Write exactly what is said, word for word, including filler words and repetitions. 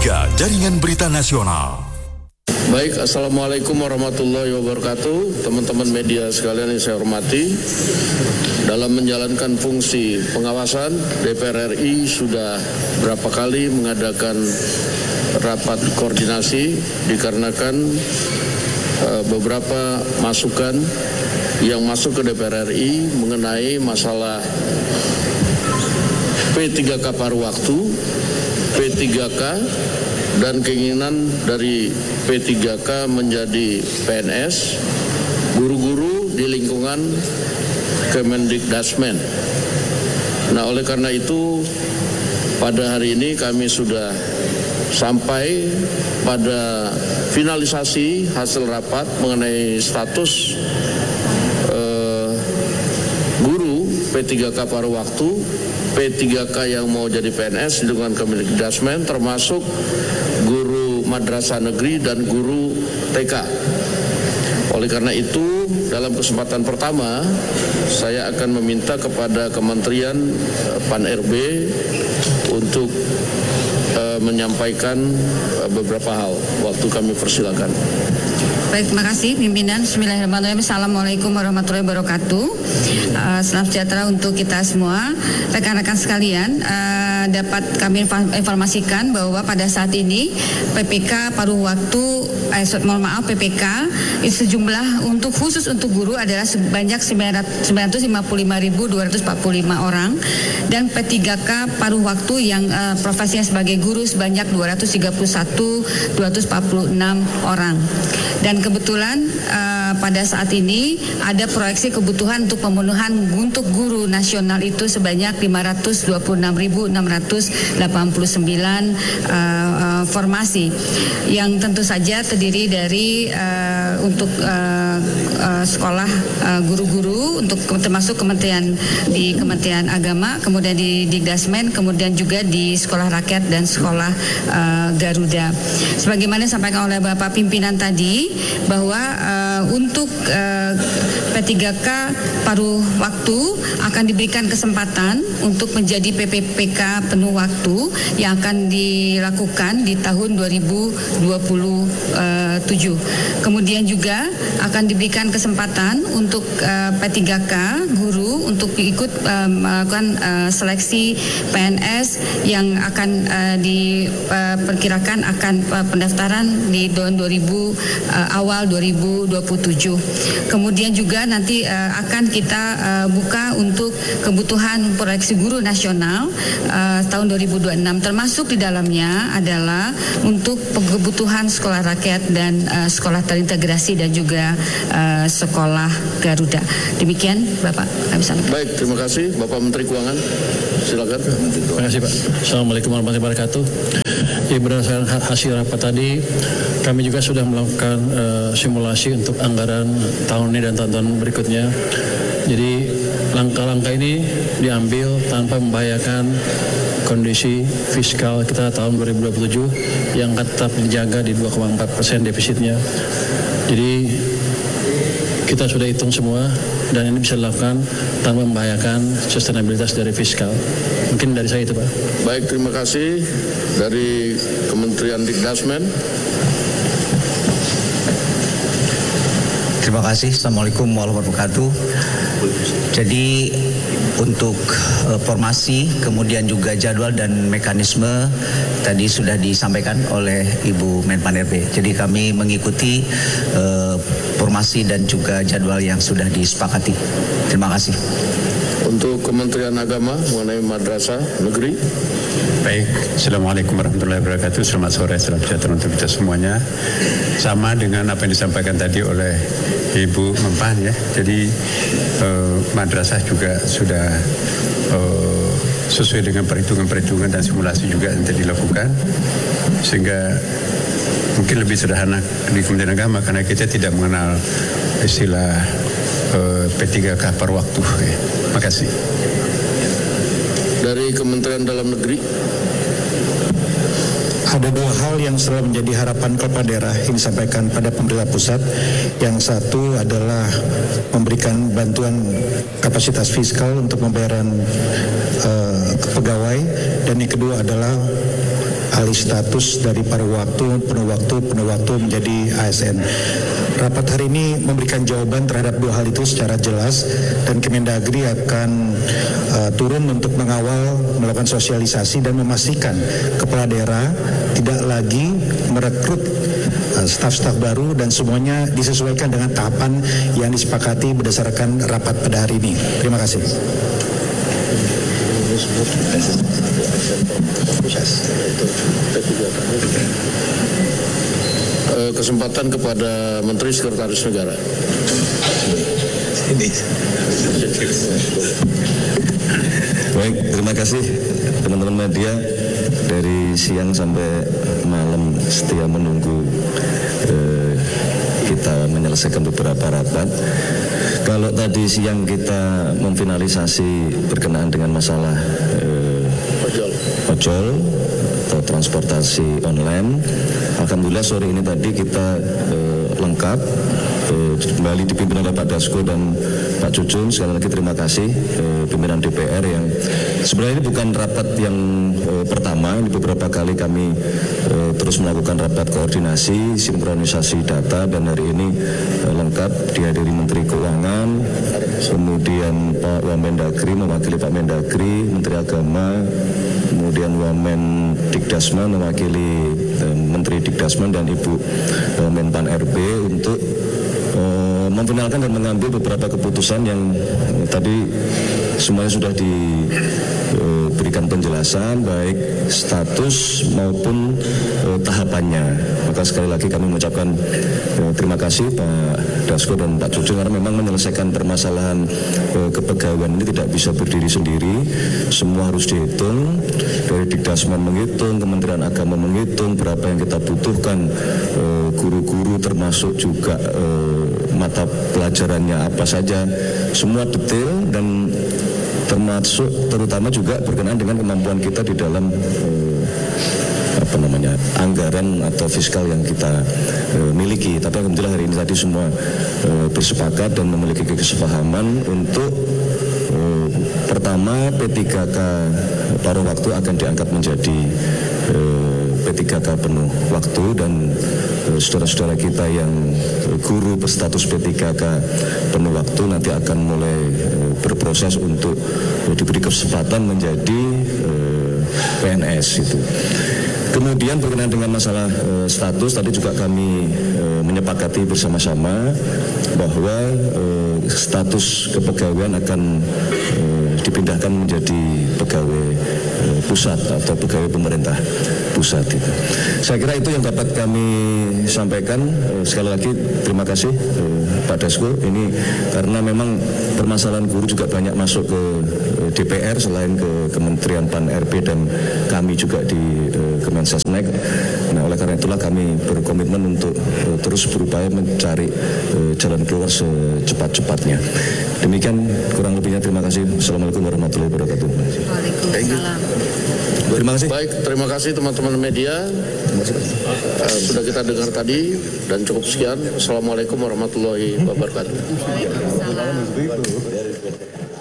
tiga Jaringan Berita Nasional. Baik, Assalamualaikum warahmatullahi wabarakatuh. Teman-teman media sekalian yang saya hormati, dalam menjalankan fungsi pengawasan, D P R R I sudah berapa kali mengadakan rapat koordinasi dikarenakan uh, beberapa masukan yang masuk ke D P R R I mengenai masalah P tiga K paruh waktu, P tiga K, dan keinginan dari P tiga K menjadi P N S, guru-guru di lingkungan Kemendikdasmen. Nah, oleh karena itu pada hari ini kami sudah sampai pada finalisasi hasil rapat mengenai status eh, guru P tiga K paruh waktu, P tiga K yang mau jadi P N S di lingkungan Kemendikdasmen, termasuk guru madrasah negeri dan guru T K. Oleh karena itu, dalam kesempatan pertama, saya akan meminta kepada Kementerian Pan R B untuk uh, menyampaikan uh, beberapa hal. Waktu kami persilakan. Baik, terima kasih pimpinan. Bismillahirrahmanirrahim. Assalamualaikum warahmatullahi wabarakatuh. Uh, Salam sejahtera untuk kita semua. Rekan-rekan sekalian, uh, dapat kami informasikan bahwa pada saat ini P P K paruh waktu, eh, mohon maaf P P K itu sejumlah untuk khusus untuk guru adalah sebanyak sembilan ratus lima puluh lima ribu dua ratus empat puluh lima orang, dan P tiga K paruh waktu yang uh, profesinya sebagai guru sebanyak dua ratus tiga puluh satu ribu dua ratus empat puluh enam orang. Dan kebetulan uh, pada saat ini ada proyeksi kebutuhan untuk pemenuhan untuk guru nasional itu sebanyak lima ratus dua puluh enam ribu enam ratus delapan puluh sembilan uh, uh, formasi yang tentu saja terdiri dari uh, untuk uh, uh, sekolah uh, guru-guru untuk termasuk kementerian di Kementerian Agama, kemudian di Dikdasmen, kemudian juga di sekolah rakyat dan sekolah uh, Garuda. Sebagaimana disampaikan oleh Bapak pimpinan tadi, bahwa uh, untuk uh, P tiga K paruh waktu akan diberikan kesempatan untuk menjadi P P P K penuh waktu yang akan dilakukan di tahun dua ribu dua puluh tujuh. Kemudian juga akan diberikan kesempatan untuk uh, P tiga K guru untuk ikut uh, melakukan uh, seleksi P N S yang akan uh, diperkirakan akan uh, pendaftaran di tahun dua ribu uh, awal dua ribu dua puluh tujuh. Kemudian juga nanti uh, akan kita uh, buka untuk kebutuhan proyeksi guru nasional uh, tahun dua ribu dua puluh enam, termasuk di dalamnya adalah untuk kebutuhan sekolah rakyat dan uh, sekolah terintegrasi dan juga uh, sekolah Garuda. Demikian Bapak kami sampaikan. Baik, terima kasih Bapak Menteri Keuangan. Silakan. Terima kasih Pak. Assalamualaikum warahmatullahi wabarakatuh. Ya, berdasarkan hasil rapat tadi, kami juga sudah melakukan uh, simulasi untuk anggaran tahun ini dan tahun-tahun berikutnya. Jadi langkah-langkah ini diambil tanpa membahayakan kondisi fiskal kita tahun dua ribu dua puluh tujuh yang akan tetap dijaga di dua koma empat persen defisitnya. Jadi kita sudah hitung semua dan ini bisa dilakukan tanpa membahayakan sustainabilitas dari fiskal. Mungkin dari saya itu Pak. Baik, terima kasih dari Kementerian Dikdasmen. Terima kasih. Assalamualaikum warahmatullahi wabarakatuh. Jadi untuk uh, formasi, kemudian juga jadwal dan mekanisme tadi sudah disampaikan oleh Ibu Menpan R B. Jadi kami mengikuti uh, formasi dan juga jadwal yang sudah disepakati. Terima kasih. Untuk Kementerian Agama mengenai madrasah negeri. Baik, Assalamualaikum warahmatullahi wabarakatuh. Selamat sore, salam sejahtera untuk kita semuanya. Sama dengan apa yang disampaikan tadi oleh Ibu Menpan ya. Jadi eh, madrasah juga sudah eh, sesuai dengan perhitungan-perhitungan dan simulasi juga yang tadi dilakukan, sehingga mungkin lebih sederhana di Kementerian Agama karena kita tidak mengenal istilah eh, P tiga K per waktu. Ya. Terima kasih. Dari Kementerian Dalam Negeri. Ada dua hal yang selalu menjadi harapan kepala daerah yang disampaikan pada pemerintah pusat. Yang satu adalah memberikan bantuan kapasitas fiskal untuk pembayaran uh, pegawai, dan yang kedua adalah alih status dari paruh waktu, penuh waktu, penuh waktu menjadi A S N. Rapat hari ini memberikan jawaban terhadap dua hal itu secara jelas, dan Kemendagri akan uh, turun untuk mengawal, melakukan sosialisasi dan memastikan kepala daerah tidak lagi merekrut uh, staf-staf baru dan semuanya disesuaikan dengan tahapan yang disepakati berdasarkan rapat pada hari ini. Terima kasih. Kesempatan kepada Menteri Sekretaris Negara. Baik, terima kasih teman-teman media, dari siang sampai malam setia menunggu eh, kita menyelesaikan beberapa rapat. Kalau tadi siang kita memfinalisasi berkenaan dengan masalah eh, Ojol. ojol atau transportasi online, alhamdulillah sore ini tadi kita eh, lengkap, eh, kembali dipimpin oleh Pak Dasko dan Pak Cucun. Sekali lagi terima kasih eh, pimpinan D P R yang sebenarnya ini bukan rapat yang eh, pertama. Ini beberapa kali kami eh, terus melakukan rapat koordinasi, sinkronisasi data, dan hari ini eh, lengkap dihadiri Menteri Keuangan, kemudian Pak Wamendagri mewakili Pak Mendagri, Menteri Agama, kemudian Wamen Dikdasman mewakili eh, Menteri Dikdasman dan Ibu eh, Menpan R B untuk eh, memfinalkan dan mengambil beberapa keputusan yang eh, tadi semuanya sudah diberikan penjelasan baik status maupun eh, tahapannya. Maka sekali lagi kami mengucapkan eh, terima kasih Pak Dasko dan Pak Cucun, karena memang menyelesaikan permasalahan eh, kepegawaian ini tidak bisa berdiri sendiri. Semua harus dihitung, dari Dikdasman menghitung, Kementerian Agama menghitung berapa yang kita butuhkan, eh, guru-guru termasuk juga eh, mata pelajarannya apa saja, semua detail, dan termasuk terutama juga berkenaan dengan kemampuan kita di dalam eh, apa namanya anggaran atau fiskal yang kita eh, miliki. Tapi alhamdulillah hari ini tadi semua eh, bersepakat dan memiliki kesepahaman untuk eh, pertama P tiga K paruh waktu akan diangkat menjadi eh, P tiga K penuh waktu, dan eh, saudara-saudara kita yang eh, guru berstatus P tiga K penuh waktu nanti akan mulai eh, berproses untuk eh, diberi kesempatan menjadi eh, P N S itu. Kemudian berkenaan dengan masalah e, status, tadi juga kami e, menyepakati bersama-sama bahwa e, status kepegawaian akan e, dipindahkan menjadi pegawai e, pusat atau pegawai pemerintah pusat itu. Saya kira itu yang dapat kami sampaikan. E, sekali lagi terima kasih e, Pak Dasko. Ini karena memang permasalahan guru juga banyak masuk ke e, D P R selain ke Kementerian Pan R B dan kami juga di e, Kemensesnek. Nah, oleh karena itulah kami berkomitmen untuk uh, terus berupaya mencari uh, jalan keluar secepat-cepatnya. Demikian kurang lebihnya, terima kasih. Assalamualaikum warahmatullahi wabarakatuh. Waalaikumsalam. Terima kasih. Baik, terima kasih teman-teman media. Uh, sudah kita dengar tadi dan cukup sekian. Assalamualaikum warahmatullahi wabarakatuh. Waalaikumsalam.